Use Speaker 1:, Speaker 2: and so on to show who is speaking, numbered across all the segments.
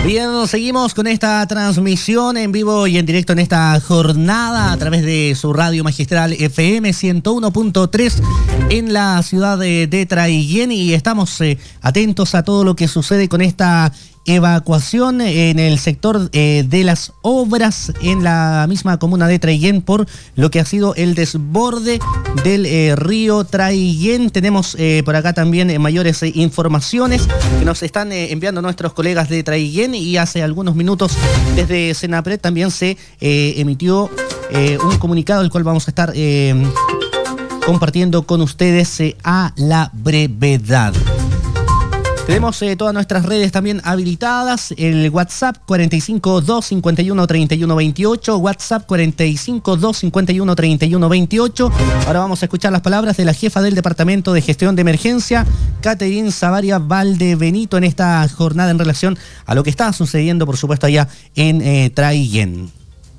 Speaker 1: Bien, seguimos con esta transmisión en vivo y en directo en esta jornada a través de su radio magistral FM 101.3 en la ciudad de Traiguén, y estamos atentos a todo lo que sucede con esta evacuación en el sector de las obras en la misma comuna de Traiguén por lo que ha sido el desborde del río Traiguén. Tenemos por acá también mayores informaciones que nos están enviando nuestros colegas de Traiguén, y hace algunos minutos desde Senapred también se emitió un comunicado el cual vamos a estar compartiendo con ustedes a la brevedad. Tenemos todas nuestras redes también habilitadas, el WhatsApp 452513128, WhatsApp 452513128. Ahora vamos a escuchar las palabras de la jefa del Departamento de Gestión de Emergencia, Catherine Savaria Valdebenito, en esta jornada en relación a lo que está sucediendo, por supuesto, allá en Traiguén.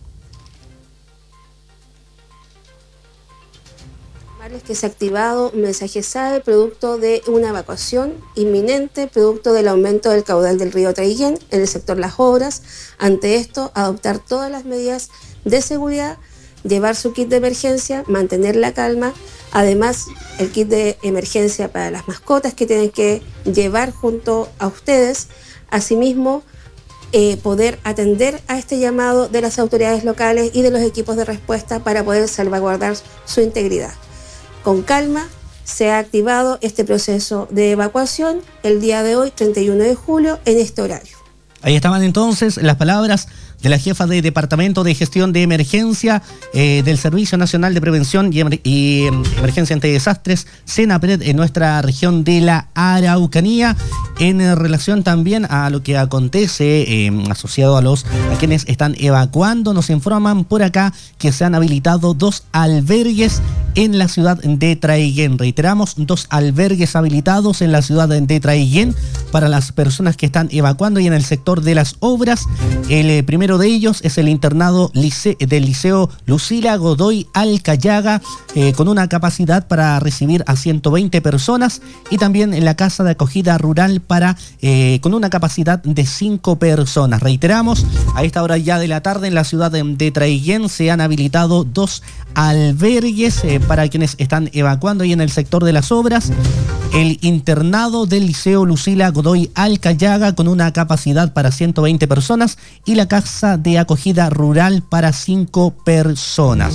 Speaker 2: Que se ha activado un mensaje SAE producto de una evacuación inminente, producto del aumento del caudal del río Traiguén en el sector Las Obras. Ante esto, adoptar todas las medidas de seguridad, llevar su kit de emergencia, mantener la calma. Además, el kit de emergencia para las mascotas que tienen que llevar junto a ustedes. Asimismo, poder atender a este llamado de las autoridades locales y de los equipos de respuesta para poder salvaguardar su integridad. Con calma se ha activado este proceso de evacuación el día de hoy, 31 de julio, en este horario.
Speaker 1: Ahí estaban entonces las palabras de la jefa de Departamento de Gestión de Emergencia del Servicio Nacional de Prevención y Emergencia ante Desastres, Senapred, en nuestra región de la Araucanía, en relación también a lo que acontece asociado a quienes están evacuando. Nos informan por acá que se han habilitado 2 albergues en la ciudad de Traiguén. Reiteramos, 2 albergues habilitados en la ciudad de Traiguén para las personas que están evacuando, y en el sector de las obras, el primero de ellos es el internado del Liceo Lucila Godoy Alcayaga, con una capacidad para recibir a 120 personas, y también en la casa de acogida rural con una capacidad de 5 personas. Reiteramos, a esta hora ya de la tarde en la ciudad de Traiguén se han habilitado 2 albergues para quienes están evacuando, y en el sector de las obras, el internado del Liceo Lucila Godoy Alcayaga con una capacidad para 120 personas y la casa de acogida rural para 5 personas.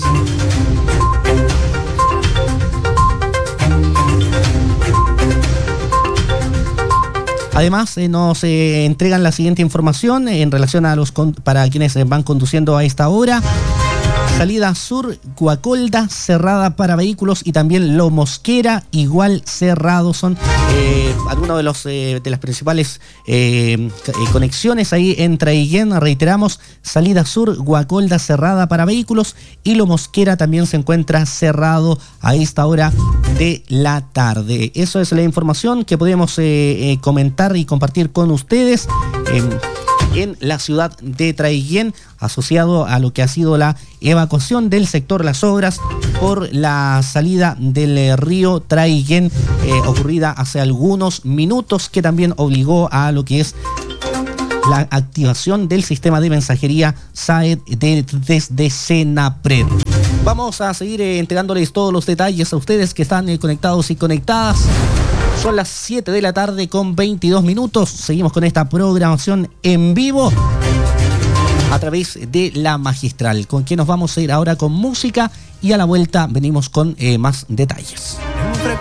Speaker 1: Además, nos entregan la siguiente información en relación a para quienes van conduciendo a esta hora. Salida sur, Guacolda, cerrada para vehículos, y también Lo Mosquera, igual cerrado. Son algunos de las principales conexiones ahí en Traiguén. Reiteramos, salida sur, Guacolda, cerrada para vehículos, y Lo Mosquera también se encuentra cerrado a esta hora de la tarde. Eso es la información que podemos comentar y compartir con ustedes en la ciudad de Traiguén, asociado a lo que ha sido la evacuación del sector Las Obras por la salida del río Traiguén, ocurrida hace algunos minutos, que también obligó a lo que es la activación del sistema de mensajería SAE desde Senapred. Vamos a seguir entregándoles todos los detalles a ustedes que están conectados y conectadas. Son las 7 de la tarde con 22 minutos. Seguimos con esta programación en vivo a través de La Magistral, con quien nos vamos a ir ahora con música, y a la vuelta venimos con más detalles.